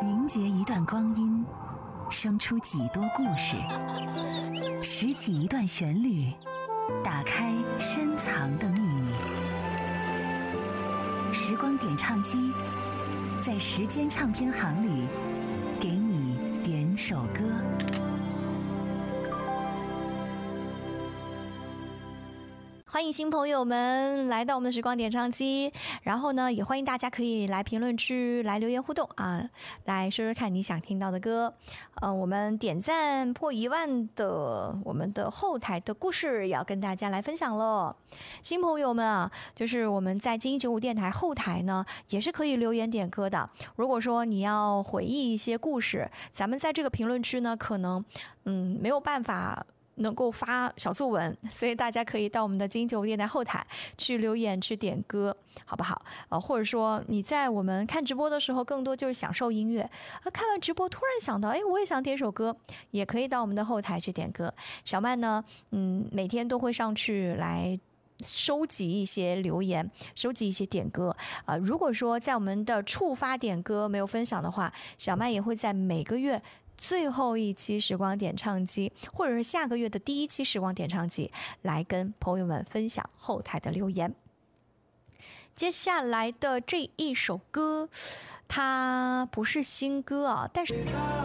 凝结一段光阴，生出几多故事，拾起一段旋律，打开深藏的秘密。时光点唱机，在时间唱片行里，给你点首歌。 欢迎新朋友们来到我们的时光点唱机，然后呢，也欢迎大家可以来评论区来留言互动啊，来说说看你想听到的歌。我们点赞破10000的我们的后台的故事也要跟大家来分享了。新朋友们啊，就是我们在精英95电台后台呢，也是可以留言点歌的。如果说你要回忆一些故事，咱们在这个评论区呢，可能没有办法能够发小作文，所以大家可以到我们的精英95电台后台去留言去点歌，好不好？或者说你在我们看直播的时候，更多就是享受音乐，看完直播突然想到，我也想点首歌，也可以到我们的后台去点歌。小曼呢，每天都会上去来收集一些留言，收集一些点歌如果说在我们的触发点歌没有分享的话，小曼也会在每个月最后一期时光点唱机，或者是下个月的第1期时光点唱机，来跟朋友们分享后台的留言。接下来的这一首歌，它不是新歌但是